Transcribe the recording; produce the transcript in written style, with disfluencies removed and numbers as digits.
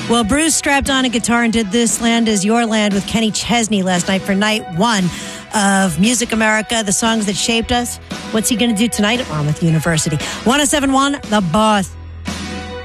Well, Bruce strapped on a guitar and did This Land Is Your Land with Kenny Chesney last night for night one of Music America, the songs that shaped us. What's he going to do tonight at Monmouth University? 107.1, The Boss.